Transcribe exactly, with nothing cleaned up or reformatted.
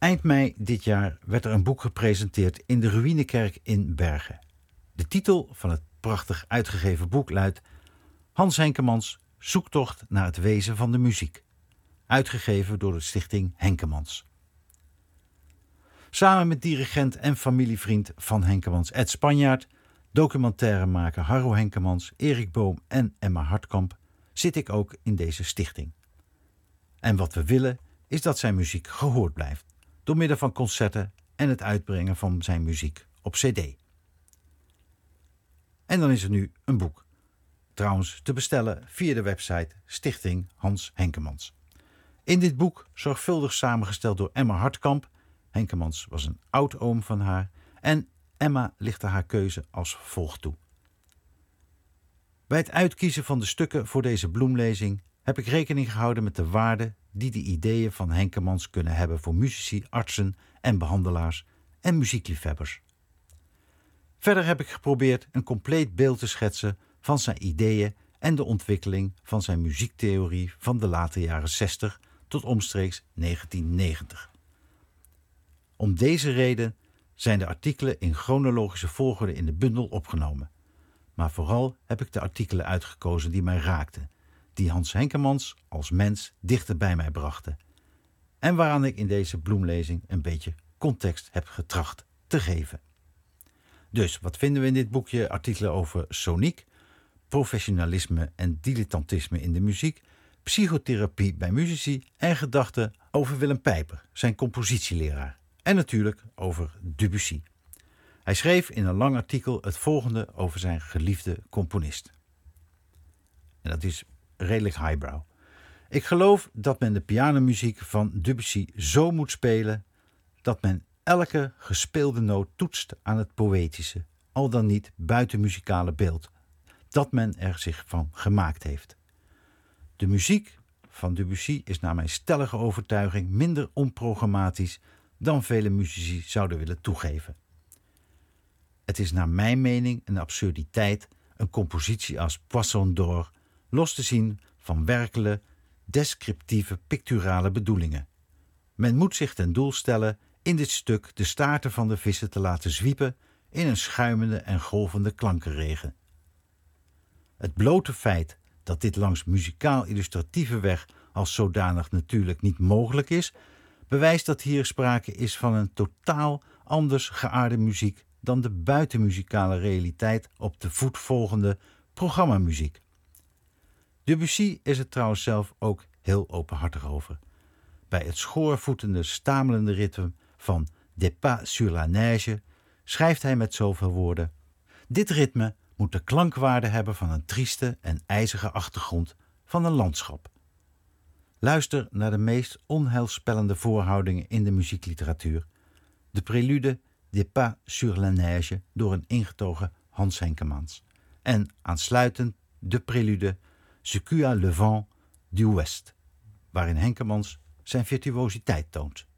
Eind mei dit jaar werd er een boek gepresenteerd in de Ruïnekerk in Bergen. De titel van het prachtig uitgegeven boek luidt Hans Henkemans, zoektocht naar het wezen van de muziek. Uitgegeven door de stichting Henkemans. Samen met dirigent en familievriend van Henkemans Ed Spanjaard, documentairemaker Harro Henkemans, Erik Boom en Emma Hartkamp zit ik ook in deze stichting. En wat we willen is dat zijn muziek gehoord blijft, door middel van concerten en het uitbrengen van zijn muziek op cd. En dan is er nu een boek. Trouwens te bestellen via de website Stichting Hans Henkemans. In dit boek, zorgvuldig samengesteld door Emma Hartkamp, Henkemans was een oud-oom van haar, en Emma lichtte haar keuze als volgt toe. Bij het uitkiezen van de stukken voor deze bloemlezing heb ik rekening gehouden met de waarde die de ideeën van Henkemans kunnen hebben voor muzici, artsen en behandelaars en muziekliefhebbers. Verder heb ik geprobeerd een compleet beeld te schetsen van zijn ideeën en de ontwikkeling van zijn muziektheorie van de late jaren zestig tot omstreeks negentien negentig. Om deze reden zijn de artikelen in chronologische volgorde in de bundel opgenomen. Maar vooral heb ik de artikelen uitgekozen die mij raakten, die Hans Henkemans als mens dichter bij mij brachten en waaraan ik in deze bloemlezing een beetje context heb getracht te geven. Dus wat vinden we in dit boekje? Artikelen over soniek, professionalisme en dilettantisme in de muziek, psychotherapie bij muzici en gedachten over Willem Pijper, zijn compositieleraar. En natuurlijk over Debussy. Hij schreef in een lang artikel het volgende over zijn geliefde componist. En dat is redelijk highbrow. Ik geloof dat men de pianomuziek van Debussy zo moet spelen dat men elke gespeelde noot toetst aan het poëtische, al dan niet buitenmuzikale beeld, dat men er zich van gemaakt heeft. De muziek van Debussy is naar mijn stellige overtuiging minder onprogrammatisch dan vele muzici zouden willen toegeven. Het is naar mijn mening een absurditeit een compositie als Poisson d'Or los te zien van werkelijke, descriptieve, picturale bedoelingen. Men moet zich ten doel stellen in dit stuk de staarten van de vissen te laten zwiepen in een schuimende en golvende klankenregen. Het blote feit dat dit langs muzikaal-illustratieve weg als zodanig natuurlijk niet mogelijk is, bewijst dat hier sprake is van een totaal anders geaarde muziek dan de buitenmuzikale realiteit op de voet volgende programmamuziek. Debussy is er trouwens zelf ook heel openhartig over. Bij het schoorvoetende, stamelende ritme van Des Pas sur la Neige schrijft hij met zoveel woorden: dit ritme moet de klankwaarde hebben van een trieste en ijzige achtergrond van een landschap. Luister naar de meest onheilspellende voorhoudingen in de muziekliteratuur. De prelude Des Pas sur la Neige door een ingetogen Hans Henkemans. En aansluitend de prelude Secoua le vent du Ouest, waarin Henkemans zijn virtuositeit toont.